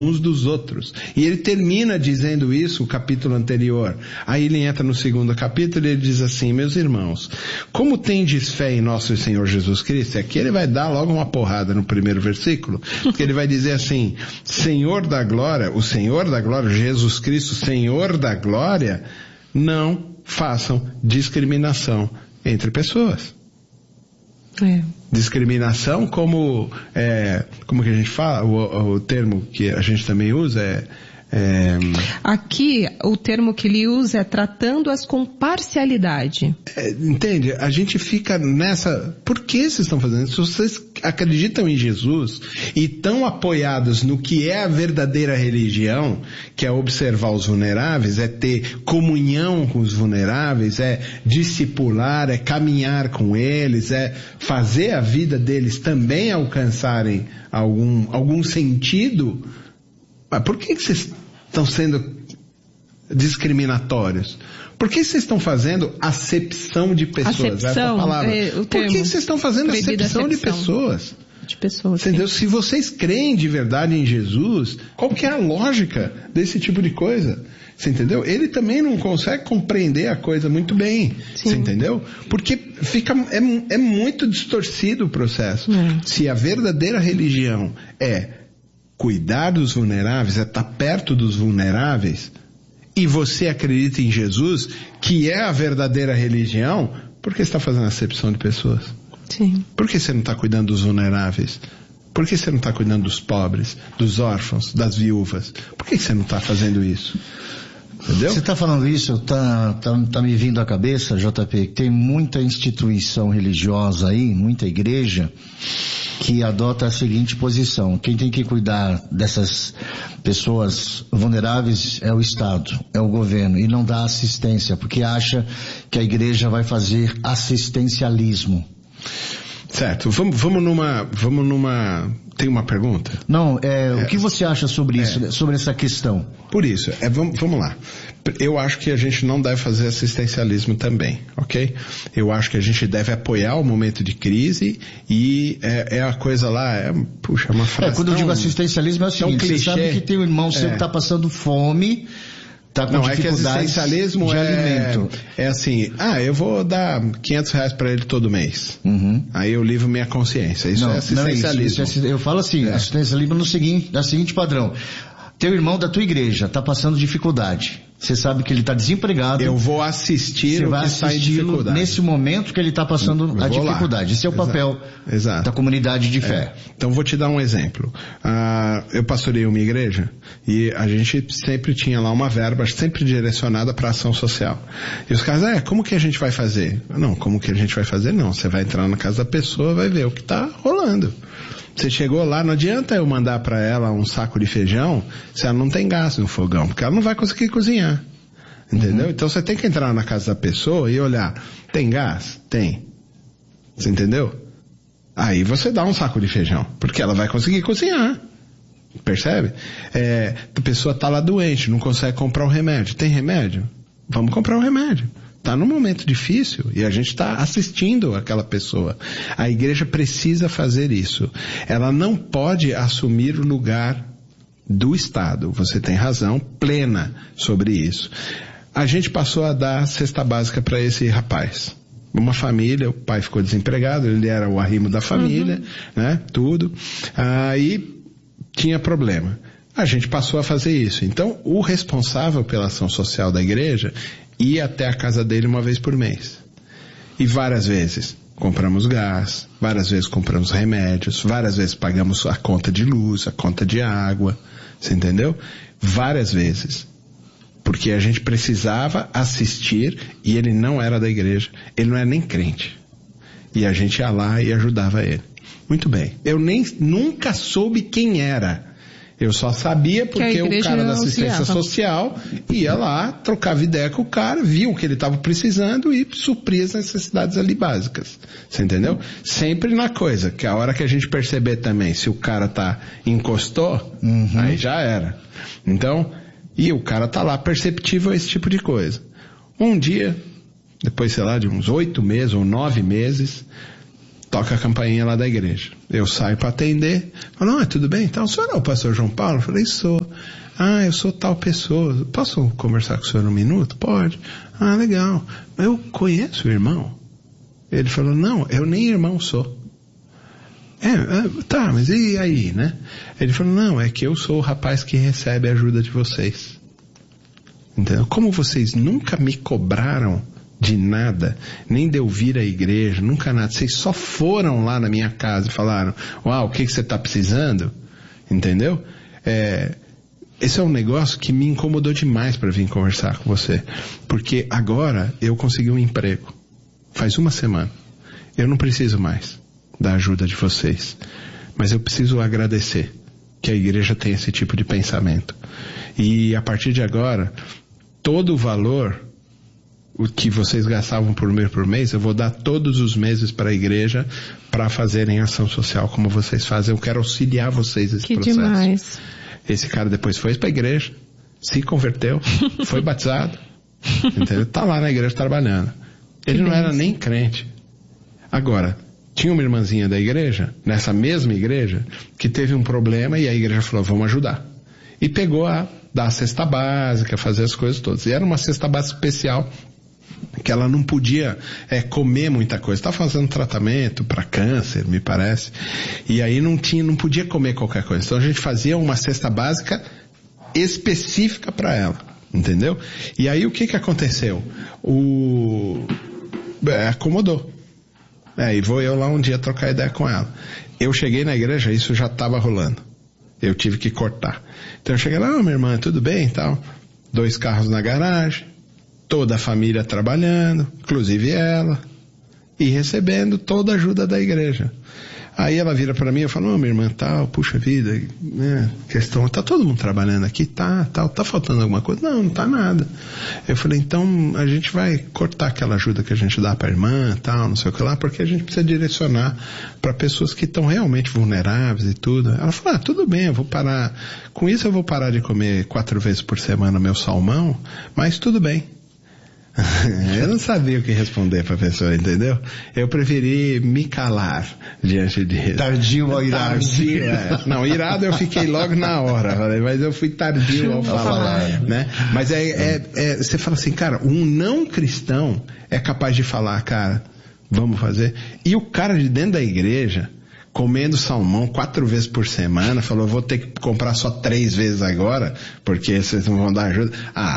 uns dos outros. E ele termina dizendo isso, o capítulo anterior. Aí ele entra no segundo capítulo e ele diz assim: meus irmãos, como tendes fé em nosso Senhor Jesus Cristo? Aqui ele vai dar logo uma porrada no primeiro versículo, porque ele vai dizer assim: Senhor da glória, o Senhor da glória, Jesus Cristo, Senhor da glória, não façam discriminação entre pessoas. Discriminação como que a gente fala, o termo que a gente também usa aqui o termo que ele usa é tratando-as com parcialidade. Entende? A gente fica nessa, por que vocês estão fazendo isso? Se vocês acreditam em Jesus e estão apoiados no que é a verdadeira religião, que é observar os vulneráveis, é ter comunhão com os vulneráveis, é discipular, é caminhar com eles, é fazer a vida deles também alcançarem algum sentido. Mas por que vocês estão sendo discriminatórios? Por que vocês estão fazendo acepção de pessoas? Essa palavra. Por que vocês estão fazendo acepção de pessoas? De pessoas. Entendeu? Se vocês creem de verdade em Jesus, qual que é a lógica desse tipo de coisa? Você entendeu? Ele também não consegue compreender a coisa muito bem. Sim. Você entendeu? Porque é muito distorcido o processo. Se a verdadeira religião é cuidar dos vulneráveis, é estar perto dos vulneráveis, e você acredita em Jesus, que é a verdadeira religião, por que você está fazendo acepção de pessoas? Sim. Por que você não está cuidando dos vulneráveis? Por que você não está cuidando dos pobres, dos órfãos, das viúvas? Por que você não está fazendo isso? Entendeu? Você está falando isso, tá me vindo à cabeça, JP, que tem muita instituição religiosa aí, muita igreja, que adota a seguinte posição: quem tem que cuidar dessas pessoas vulneráveis é o Estado, é o governo, e não dá assistência, porque acha que a igreja vai fazer assistencialismo. Certo, vamos numa... Tem uma pergunta? Não, o que você acha sobre isso, sobre essa questão? Por isso, vamos lá. Eu acho que a gente não deve fazer assistencialismo também, ok? Eu acho que a gente deve apoiar o momento de crise e a coisa lá, é uma frase quando eu digo assistencialismo é o seguinte: você sabe que tem um irmão seu que está passando fome, tá com dificuldades, é que assistencialismo de alimento. É assim, eu vou dar R$500 para ele todo mês. Aí eu livro minha consciência. Isso é assistencialismo. Isso eu falo assim, assistencialismo no seguinte padrão: teu irmão da tua igreja está passando dificuldade. Você sabe que ele está desempregado. Eu vou assistir o que está em dificuldade. Nesse momento que ele está passando a dificuldade. Lá. Esse é o papel da comunidade de fé. Então vou te dar um exemplo. Eu pastorei uma igreja e a gente sempre tinha lá uma verba sempre direcionada para ação social. E os caras, como que a gente vai fazer? Não, como que a gente vai fazer? Não, você vai entrar na casa da pessoa, vai ver o que está rolando. Você chegou lá, não adianta eu mandar para ela um saco de feijão se ela não tem gás no fogão, porque ela não vai conseguir cozinhar. Entendeu? Então você tem que entrar na casa da pessoa e olhar, tem gás? Tem. Você entendeu? Aí você dá um saco de feijão, porque ela vai conseguir cozinhar. Percebe? A pessoa tá lá doente, não consegue comprar o remédio. Tem remédio? Vamos comprar o remédio. Está num momento difícil e a gente está assistindo aquela pessoa. A igreja precisa fazer isso. Ela não pode assumir o lugar do Estado. Você tem razão plena sobre isso. A gente passou a dar cesta básica para esse rapaz. Uma família, o pai ficou desempregado, ele era o arrimo da família, né? Tudo. Aí tinha problema. A gente passou a fazer isso. Então, o responsável pela ação social da igreja ia até a casa dele uma vez por mês. E várias vezes compramos gás, várias vezes compramos remédios, várias vezes pagamos a conta de luz, a conta de água. Você entendeu? Várias vezes. Porque a gente precisava assistir e ele não era da igreja. Ele não era nem crente. E a gente ia lá e ajudava ele. Muito bem. Eu nunca soube quem era. Eu só sabia porque o cara da assistência social ia lá, trocava ideia com o cara, viu o que ele estava precisando e supria as necessidades ali básicas. Você entendeu? Sempre na coisa, que a hora que a gente perceber também, se o cara encostou, aí já era. Então, e o cara tá lá perceptível a esse tipo de coisa. Um dia, depois, sei lá, de uns 8 meses ou 9 meses, toca a campainha lá da igreja. Eu saio para atender, falo, tudo bem? Então, o senhor é o pastor João Paulo? Eu falei, sou. Eu sou tal pessoa. Posso conversar com o senhor um minuto? Pode. Legal. Eu conheço o irmão. Ele falou, não, eu nem irmão sou. Tá, mas e aí, né? Ele falou, não, é que eu sou o rapaz que recebe a ajuda de vocês. Entendeu? Como vocês nunca me cobraram de nada, nem de eu vir à igreja, nunca nada, vocês só foram lá na minha casa e falaram, o que você está precisando? Entendeu? Esse é um negócio que me incomodou demais para vir conversar com você, porque agora eu consegui um emprego, faz uma semana, eu não preciso mais da ajuda de vocês, mas eu preciso agradecer que a igreja tem esse tipo de pensamento, e a partir de agora, todo o valor o que vocês gastavam por mês, eu vou dar todos os meses para a igreja para fazerem ação social como vocês fazem. Eu quero auxiliar vocês nesse processo. Que demais. Esse cara depois foi para a igreja, se converteu, foi batizado, entendeu? Tá lá na igreja trabalhando. Ele não era nem crente. Agora, tinha uma irmãzinha da igreja, nessa mesma igreja, que teve um problema e a igreja falou, vamos ajudar. E pegou a dar a cesta básica, fazer as coisas todas. E era uma cesta básica especial, que ela não podia comer muita coisa. Estava fazendo tratamento para câncer, me parece. E aí não podia comer qualquer coisa. Então a gente fazia uma cesta básica específica para ela. Entendeu? E aí o que aconteceu? Acomodou. E vou eu lá um dia trocar ideia com ela. Eu cheguei na igreja, isso já estava rolando. Eu tive que cortar. Então eu cheguei lá, minha irmã, tudo bem e tal. 2 carros na garagem. Toda a família trabalhando, inclusive ela, e recebendo toda a ajuda da igreja. Aí ela vira para mim e fala, minha irmã, puxa vida, né, questão, tá todo mundo trabalhando aqui? Tá faltando alguma coisa? Não tá nada. Eu falei, então a gente vai cortar aquela ajuda que a gente dá pra irmã, não sei o que lá, porque a gente precisa direcionar para pessoas que estão realmente vulneráveis e tudo. Ela falou, tudo bem, eu vou parar, com isso eu vou parar de comer 4 vezes por semana meu salmão, mas tudo bem. Eu não sabia o que responder pra pessoa, entendeu? Eu preferi me calar diante disso. Tardio ao irado. Não, irado eu fiquei logo na hora, mas eu fui tardio ao falar, né? Mas você fala assim, cara, um não cristão é capaz de falar, cara, vamos fazer. E o cara de dentro da igreja, comendo salmão 4 vezes por semana, falou, vou ter que comprar só 3 vezes agora, porque vocês não vão dar ajuda.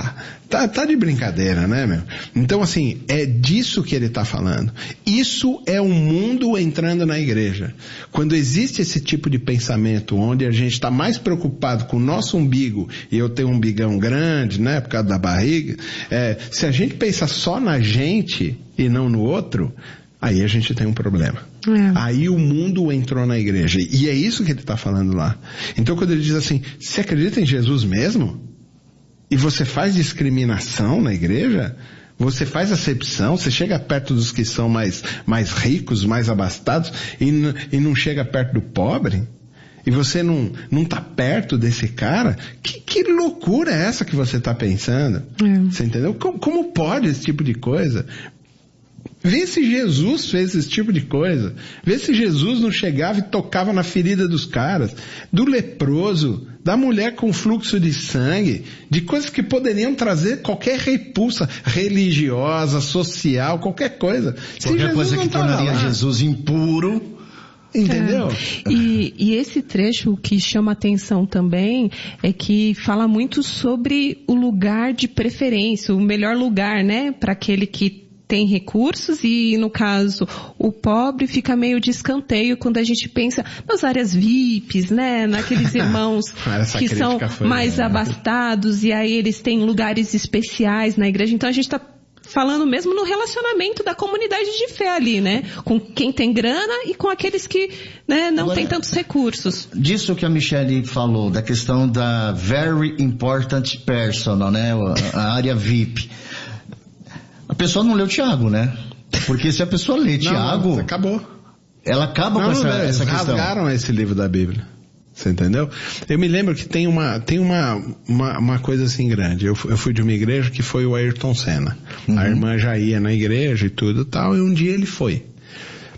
Tá de brincadeira, né, meu? Então, assim, é disso que ele tá falando. Isso é um mundo entrando na igreja. Quando existe esse tipo de pensamento, onde a gente tá mais preocupado com o nosso umbigo, e eu tenho um umbigão grande, né, por causa da barriga, se a gente pensa só na gente e não no outro, aí a gente tem um problema. Aí o mundo entrou na igreja. E é isso que ele está falando lá. Então quando ele diz assim, você acredita em Jesus mesmo? E você faz discriminação na igreja? Você faz acepção? Você chega perto dos que são mais ricos, mais abastados, e não chega perto do pobre? E você não está perto desse cara? Que loucura é essa que você está pensando? Você entendeu? Como pode esse tipo de coisa? Vê se Jesus fez esse tipo de coisa. Vê se Jesus não chegava e tocava na ferida dos caras, do leproso, da mulher com fluxo de sangue, de coisas que poderiam trazer qualquer repulsa religiosa, social, qualquer coisa. Qualquer coisa que tornaria Jesus impuro. Entendeu? E esse trecho que chama atenção também é que fala muito sobre o lugar de preferência, o melhor lugar, né, para aquele que tem recursos, e no caso o pobre fica meio de escanteio quando a gente pensa nas áreas VIPs, né, naqueles irmãos que são mais abastados, e aí eles têm lugares especiais na igreja. Então a gente está falando mesmo no relacionamento da comunidade de fé ali, né, com quem tem grana e com aqueles que, né, não tem tantos recursos. Disso que a Michele falou, da questão da very important person, né, a área VIP. A pessoa não leu Tiago, né? Porque se a pessoa lê Tiago... acabou. Ela acaba com essa questão. Rasgaram esse livro da Bíblia. Você entendeu? Eu me lembro que tem uma coisa assim grande. Eu fui de uma igreja que foi o Ayrton Senna. A irmã já ia na igreja e tudo e tal, e um dia ele foi.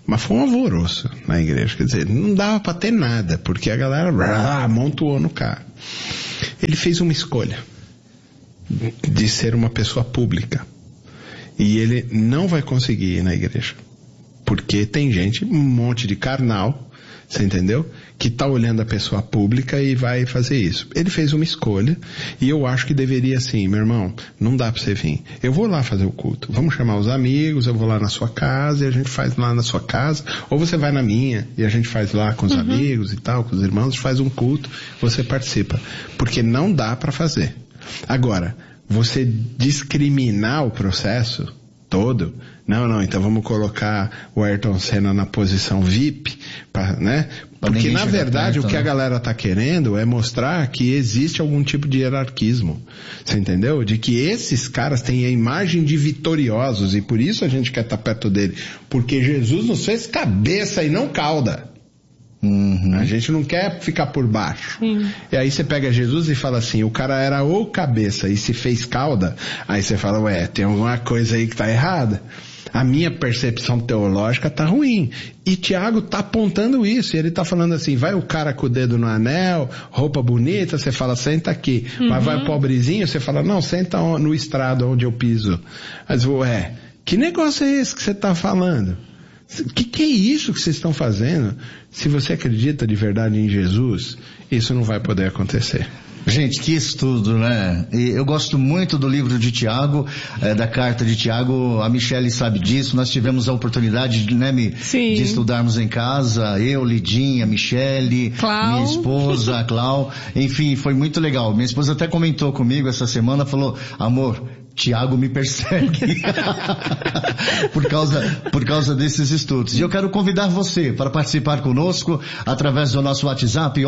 Mas foi um alvoroço na igreja, quer dizer, não dava para ter nada, porque a galera amontoou no carro. Ele fez uma escolha de ser uma pessoa pública. E ele não vai conseguir ir na igreja. Porque tem gente, um monte de carnal, você entendeu? Que tá olhando a pessoa pública e vai fazer isso. Ele fez uma escolha e eu acho que deveria sim, meu irmão, não dá pra você vir. Eu vou lá fazer o culto. Vamos chamar os amigos, eu vou lá na sua casa e a gente faz lá na sua casa. Ou você vai na minha e a gente faz lá com os amigos e tal, com os irmãos, faz um culto, você participa. Porque não dá pra fazer. Agora, você discriminar o processo todo, não, então vamos colocar o Ayrton Senna na posição VIP, né? Porque na verdade perto, o que a galera tá querendo é mostrar que existe algum tipo de hierarquismo, você entendeu? De que esses caras têm a imagem de vitoriosos e por isso a gente quer estar perto dele, porque Jesus nos fez cabeça e não cauda. A gente não quer ficar por baixo. Sim. E aí você pega Jesus e fala assim, o cara era o cabeça e se fez cauda, aí você fala, tem alguma coisa aí que tá errada. A minha percepção teológica tá ruim. E Tiago tá apontando isso. E ele tá falando assim, vai o cara com o dedo no anel, roupa bonita, você fala, senta aqui. Mas vai o pobrezinho, você fala, não, senta no estrado onde eu piso. Mas, que negócio é esse que você tá falando? Que é isso que vocês estão fazendo? Se você acredita de verdade em Jesus, isso não vai poder acontecer. Gente, que estudo, né? E eu gosto muito do livro de Tiago, da carta de Tiago. A Michele sabe disso. Nós tivemos a oportunidade, né, de estudarmos em casa. Eu, Lidinha, Michele, minha esposa, Clau. Enfim, foi muito legal. Minha esposa até comentou comigo essa semana, falou, amor, Tiago me persegue por causa desses estudos. E eu quero convidar você para participar conosco através do nosso WhatsApp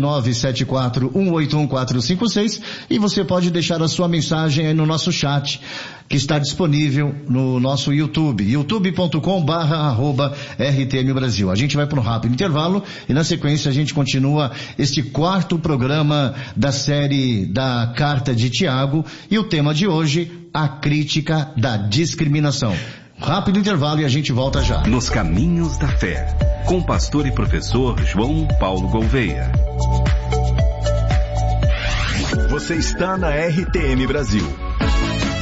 11974181456 e você pode deixar a sua mensagem aí no nosso chat que está disponível no nosso YouTube, youtube.com/RTM Brasil. A gente vai para um rápido intervalo e na sequência a gente continua este 4º programa da série da Carta de Tiago e o tema de hoje, a crítica da discriminação. Rápido intervalo e a gente volta já. Nos Caminhos da Fé, com o pastor e professor João Paulo Gouveia. Você está na RTM Brasil.